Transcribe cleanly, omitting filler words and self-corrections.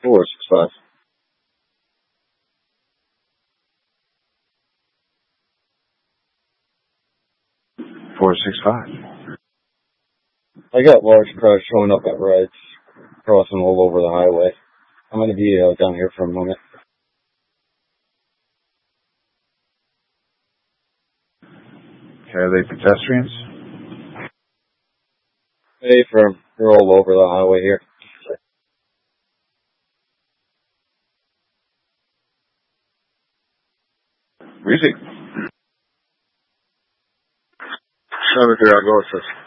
465. 465. I got large crowds showing up at rides, crossing all over the highway. I'm going to be down here for a moment. Okay, are they pedestrians? Hey, firm. They're all over the highway here. Music. 73, I'll go with this.